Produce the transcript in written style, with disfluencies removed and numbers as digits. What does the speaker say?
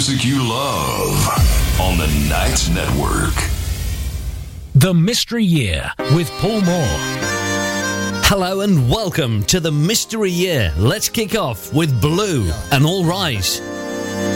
music you love on the Night Network. The Mystery Year with Paul Moore. Hello and welcome to the Mystery Year. Let's kick off with Blue and All Rise.